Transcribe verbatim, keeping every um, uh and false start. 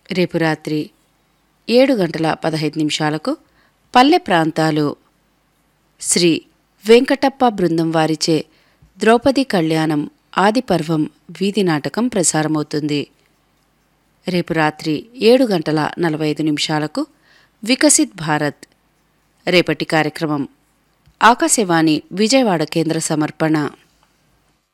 రేపు రాత్రి ఏడు గంటల పదహైదు నిమిషాలకు పల్లె ప్రాంతాలు శ్రీ వెంకటప్ప బృందం వారిచే ద్రౌపది కళ్యాణం ఆదిపర్వం వీధి నాటకం ప్రసారమవుతుంది. రేపు రాత్రి ఏడు గంటల నలభై ఐదు నిమిషాలకు వికసిత్ భారత్. రేపటి కార్యక్రమం ఆకాశవాణి విజయవాడ కేంద్ర సమర్పణ.